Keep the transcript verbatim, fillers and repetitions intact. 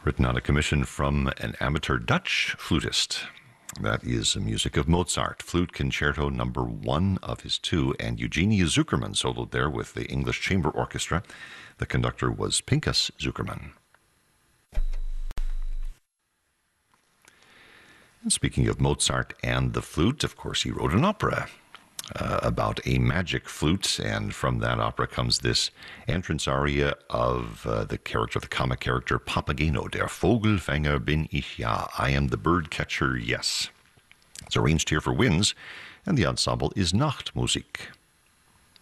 Written on a commission from an amateur Dutch flutist. That is the music of Mozart, Flute Concerto number one of his two, and Eugenie Zukerman soloed there with the English Chamber Orchestra. The conductor was Pinkas Zukerman. And speaking of Mozart and the flute, of course, he wrote an opera uh, about a magic flute, and from that opera comes this entrance aria of uh, the character, the comic character Papageno, Der Vogelfänger bin ich ja, I am the bird catcher, yes. It's arranged here for winds, and the ensemble is Nachtmusik.